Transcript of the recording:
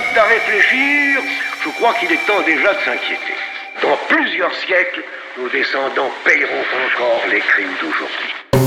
d'à réfléchir, je crois qu'il est temps déjà de s'inquiéter. Dans plusieurs siècles, nos descendants paieront encore les crimes d'aujourd'hui.